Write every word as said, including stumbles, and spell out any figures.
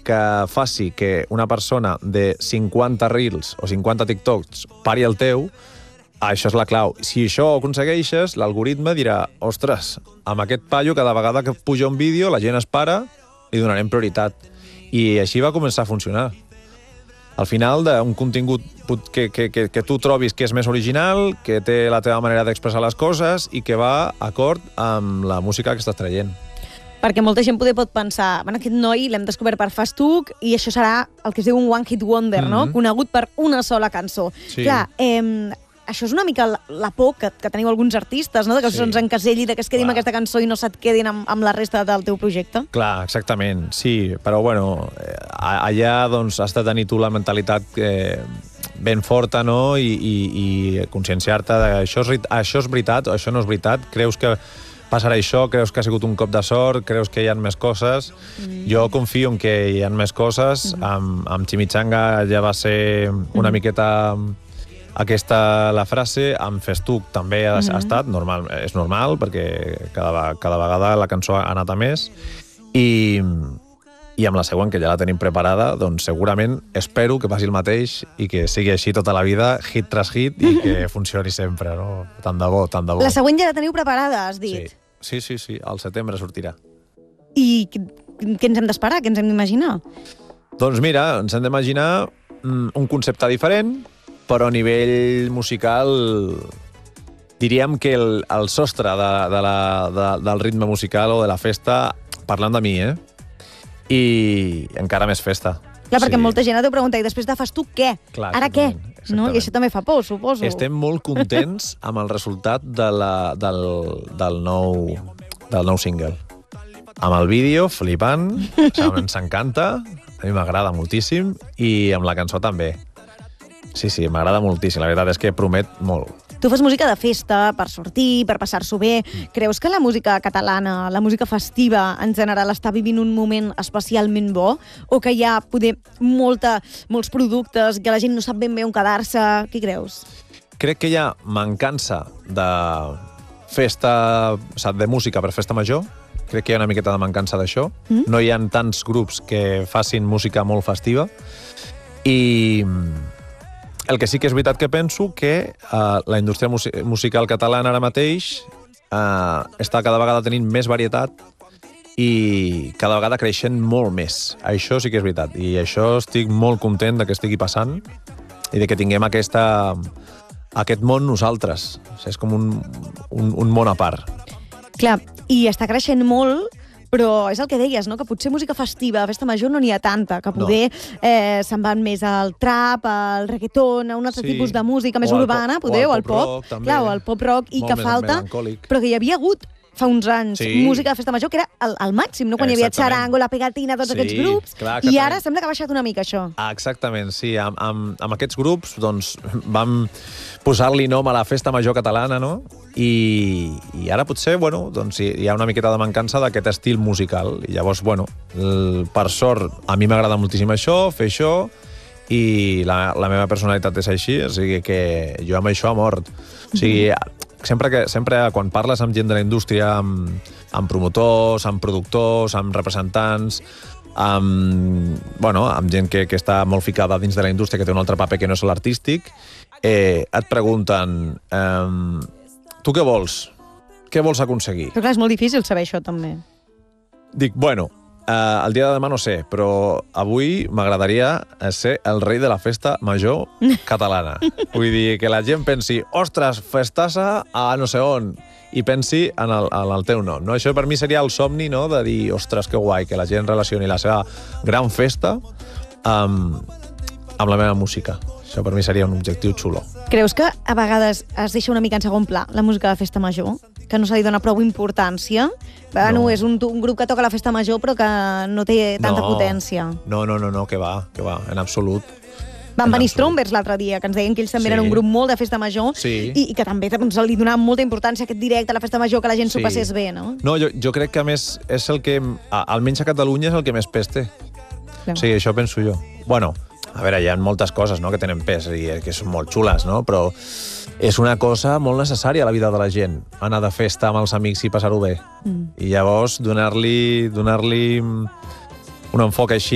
que faci que una persona de cinquanta reels o cinquanta TikToks pari el teu, això és la clau. Si això ho aconsegueixes, l'algoritme dirà, ostres, amb aquest paio cada vegada que puja un vídeo la gent es para, li donarem prioritat. I així va començar a funcionar. Al final, d'un contingut que, que, que, que tu trobis que és més original, que té la teva manera d'expressar les coses i que va acord amb la música que estàs traient. Perquè molta gent poder pot pensar, bueno, aquest noi l'hem descobert per Festuc i això serà el que es diu un one hit wonder, no? Mm-hmm. Conegut per una sola cançó. Sí. Clar, eh, això és una mica la, la por que, que teniu alguns artistes, no? De que Sí. se'ns encaselli, de que es quedi amb Clar. aquesta cançó i no se't quedin amb, amb la resta del teu projecte. Clar, exactament, sí, però bueno, eh, allà doncs, has de tenir tu la mentalitat eh, ben forta, no?, i, i, i conscienciar-te de això és, això és veritat o això no és veritat, creus que passarà això, creus que ha sigut un cop de sort, creus que hi ha més coses. Mm. Jo confio en que hi ha més coses. Mm. Amb, amb Chimichanga ja va ser una mm. miqueta aquesta la frase, amb Festuc també ha, mm. ha estat, normal, és normal, perquè cada, cada vegada la cançó ha anat a més, i, i amb la següent, que ja la tenim preparada, doncs segurament espero que passi el mateix i que sigui així tota la vida, hit tras hit, i que funcioni sempre, no? Tant de bo, tant de bo. La següent ja la teniu preparada, has dit. Sí, sí, sí, sí. Al setembre sortirà. I què ens hem d'esperar? Què ens hem d'imaginar? Doncs mira, ens hem d'imaginar mm, un concepte diferent, però a nivell musical diríem que el, el sostre de, de la, de, del ritme musical o de la festa, parlant de mi, eh? I encara més festa. Clar, perquè Sí. molta gent deu preguntar, i després de Festuc què? Clar, Ara què? exactament, No? I això també fa por, suposo. Estem molt contents amb el resultat de la, del, del, nou, del nou single. Amb el vídeo, flipant, ens encanta, a mi m'agrada moltíssim, i amb la cançó també. Sí, sí, m'agrada moltíssim, la veritat és que promet molt. Tu fas música de festa, per sortir, per passar-s'ho bé. Creus que la música catalana, la música festiva, en general, està vivint un moment especialment bo? O que hi ha, poder, molta, molts productes, que la gent no sap ben bé on quedar-se? Què creus? Crec que hi ha mancança de festa, o sigui, de música per festa major. Crec que hi ha una miqueta de mancança d'això. Mm? No hi ha tants grups que facin música molt festiva. I el que sí que és veritat que penso que uh, la indústria mus musical catalana ara mateix uh, està cada vegada tenint més varietat i cada vegada creixent molt més. Això sí que és veritat. I això estic molt content de que estigui passant i de que tinguem aquesta, aquest món nosaltres. O sigui, és com un, un, un món a part. Clar, i està creixent molt, però és el que deies, no? Que potser música festiva, a festa major no n'hi ha tanta, que poder no. eh, se'n van més al trap, al reggaeton, a un altre sí. tipus de música més o urbana, pop, poder, o al pop, pop rock, també. Clar, o al pop rock, i molt que falta, melancòlic. però que hi havia hagut fa uns anys sí. música de festa major, que era el, el màxim, no? Quan hi havia Charango, La Pegatina, tots sí, aquests grups, clar, i ara sembla que ha baixat una mica això. Ah, exactament, sí. Amb, amb, amb aquests grups doncs, vam posar-li nom a la festa major catalana, no? I, i ara potser, bueno, doncs hi ha una miqueta de mancança d'aquest estil musical. I llavors, bueno, el, per sort, a mi m'agrada moltíssim això, fer això, i la, la meva personalitat és així, o sigui que jo amb això a mort. O sigui, sempre, que, sempre quan parles amb gent de la indústria, amb, amb promotors, amb productors, amb representants, amb, bueno, amb gent que, que està molt ficada dins de la indústria, que té un altre paper que no és l'artístic, eh, et pregunten, eh, tu què vols? Què vols aconseguir? Però clar, és molt difícil saber això, també. Dic, bueno, Uh, el dia de demà no sé, però avui m'agradaria ser el rei de la festa major catalana. Vull dir, que la gent pensi, ostres, festassa a no sé on, i pensi en el, en el teu nom. No? Això per mi seria el somni, no?, de dir, ostres, que guai, que la gent relacioni la seva gran festa amb, amb la meva música. Això per mi seria un objectiu xulo. Creus que a vegades es deixa una mica en segon pla la música de festa major? Que no se li dona prou importància? Bueno, no. És un, un grup que toca la festa major però que no té tanta no. potència. No, no, no, no, que va, que va, en absolut. Van venir Strombers l'altre dia, que ens deien que ells també sí. eren un grup molt de festa major sí. i, i que també doncs, li donava molta importància a aquest directe a la festa major, que la gent s'ho sí. passés bé, no? No, jo, jo crec que a més és el que, almenys a Catalunya, és el que més pes té. Clar. Sí, això penso jo. Bueno, a veure, hi ha moltes coses, no?, que tenen pes i que són molt xules, no?, però és una cosa molt necessària a la vida de la gent, anar de festa amb els amics i passar-ho bé. Mm. I llavors donar-li donar-li un enfoc així